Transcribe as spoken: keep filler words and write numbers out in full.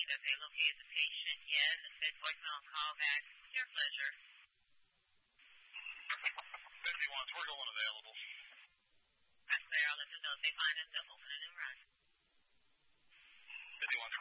that they located the patient yet. It said voicemail call back. It's your pleasure. fifty-one, we're going available. That's there. I'll let them know if they find us. They'll open a new run.